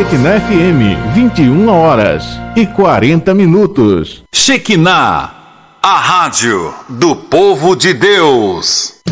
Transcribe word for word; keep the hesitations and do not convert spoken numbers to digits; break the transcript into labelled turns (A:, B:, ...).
A: Shekinah F M, vinte e uma horas e quarenta minutos.
B: Shekinah, a rádio do povo de Deus.